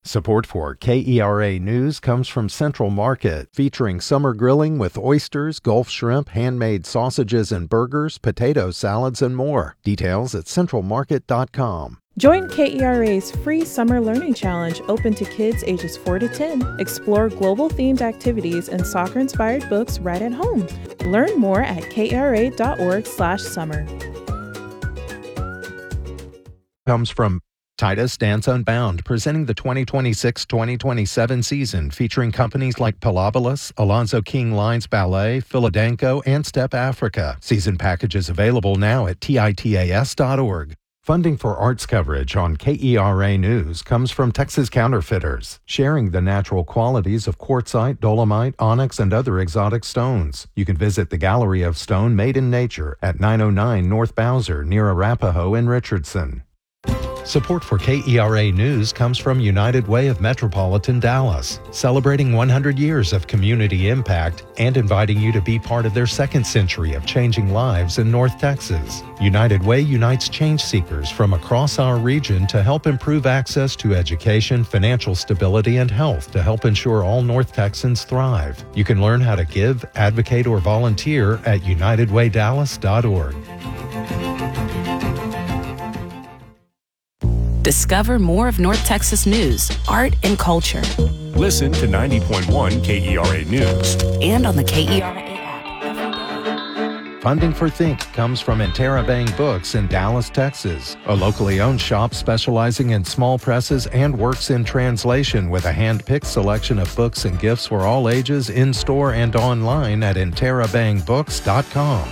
Support for KERA News comes from Central Market, featuring summer grilling with oysters, Gulf shrimp, handmade sausages and burgers, potato salads, and more. Details at centralmarket.com. Join KERA's free Summer Learning Challenge open to kids ages 4 to 10. Explore global-themed activities and soccer-inspired books right at home. Learn more at kera.org/summer. Comes from Titus Dance Unbound, presenting the 2026-2027 season, featuring companies like Pilobolus, Alonzo King Lines Ballet, Philadanco, and Step Africa. Season packages available now at titas.org. Funding for arts coverage on KERA News comes from Texas Counterfeiters, sharing the natural qualities of quartzite, dolomite, onyx, and other exotic stones. You can visit the Gallery of Stone Made in Nature at 909 North Bowser near Arapahoe in Richardson. Support for KERA News comes from United Way of Metropolitan Dallas, celebrating 100 years of community impact and inviting you to be part of their second century of changing lives in North Texas. United Way unites change seekers from across our region to help improve access to education, financial stability, and health to help ensure all North Texans thrive. You can learn how to give, advocate, or volunteer at unitedwaydallas.org. Discover more of North Texas news, art, and culture. Listen to 90.1 KERA News. And on the KERA app. Funding for Think comes from Interabang Books in Dallas, Texas, a locally owned shop specializing in small presses and works in translation with a hand-picked selection of books and gifts for all ages in-store and online at interabangbooks.com.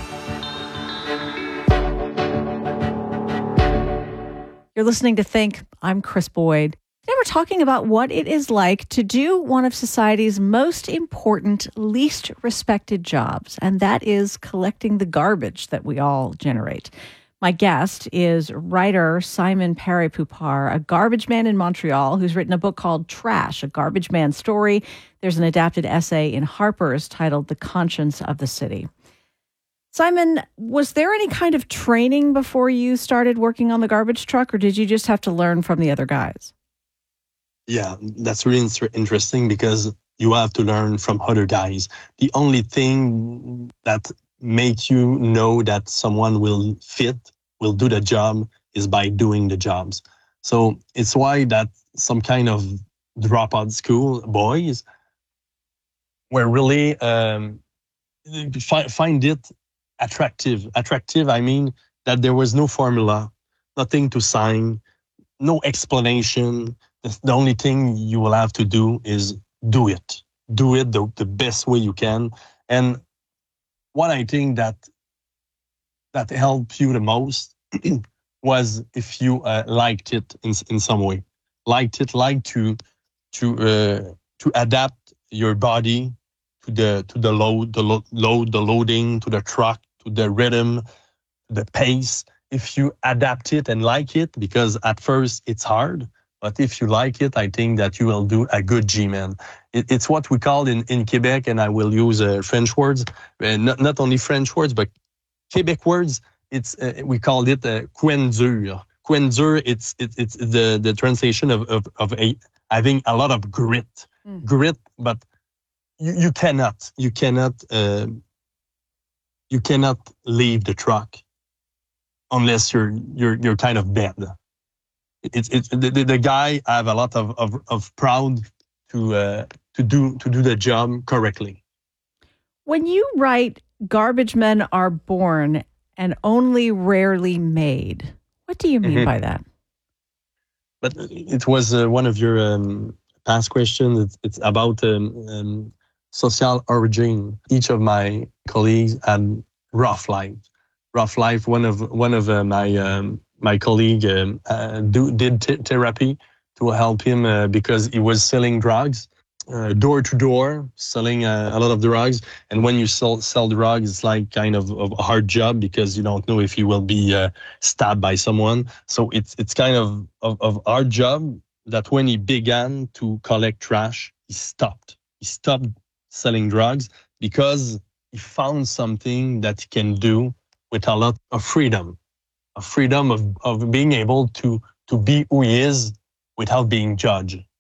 You're listening to Think. I'm Chris Boyd. Today we're talking about what it is like to do one of society's most important, least respected jobs, and that is collecting the garbage that we all generate. My guest is writer Simon Paré-Poupart, a garbage man in Montreal who's written a book called Trash, A Garbage Man's Story. There's an adapted essay in Harper's titled The Conscience of the City. Simon, was there any kind of training before you started working on the garbage truck, or did you just have to learn from the other guys? Yeah, that's really interesting because you have to learn from other guys. The only thing that makes you know that someone will do the job is by doing the jobs. So it's why that some kind of dropout school boys were really find it attractive. Attractive, I mean that there was no formula, nothing to sign, no explanation. The only thing you will have to do is do it. Do it the best way you can. And what I think that helped you the most was if you liked it in some way. Liked to adapt your body to the loading, to the truck, to the rhythm, the pace. If you adapt it and like it, because at first it's hard, but if you like it, I think that you will do a good G-man. It's what we call in Quebec, and I will use French words, not only French words, but Quebec words. It's we call it couenne-dur. Couenne-dur, it's the translation of having a lot of grit, but you cannot leave the truck unless you're kind of bad. It's the guy have a lot of proud to do the job correctly. When you write "Garbage men are born and only rarely made," what do you mean by that? But it was one of your past questions. It's about social origin. Each of my colleagues had rough life. One of my colleague did therapy to help him because he was selling drugs, door to door, selling a lot of drugs. And when you sell drugs, it's like kind of a hard job because you don't know if you will be stabbed by someone. So it's kind of hard job that when he began to collect trash, he stopped. He stopped selling drugs because he found something that he can do with a lot of freedom. A freedom of being able to be who he is without being judged.